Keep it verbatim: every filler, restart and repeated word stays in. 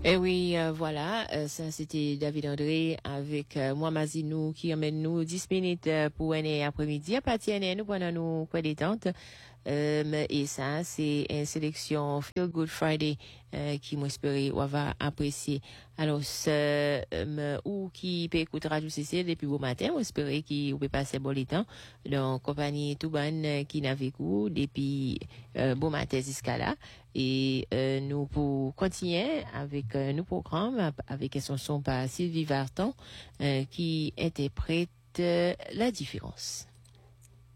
Et oui, euh, voilà, euh, ça c'était David André avec euh, moi Mazinou qui emmène nous dix minutes euh, pour un après-midi. À partir de nous pendant nous quoi détente. Euh, et ça c'est une sélection Feel Good Friday euh, qui m'espère on va apprécier. Alors ce euh, ou qui peut écouter Radio C C depuis beau matin, on espère qu'il peut passer bon le temps dans compagnie tout ban euh, qui n'avait coup depuis euh, beau matin jusqu'à là. Et euh, nous pour continuer avec euh, nos programmes avec un chanson par Sylvie Vartan euh, qui interprète euh, La Différence.